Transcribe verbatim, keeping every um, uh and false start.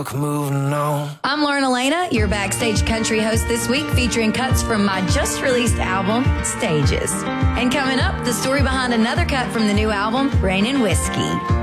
Moving on. I'm Lauren Elena, your backstage country host this week, featuring cuts from my just released album, Stages. And coming up, the story behind another cut from the new album, Rain and Whiskey.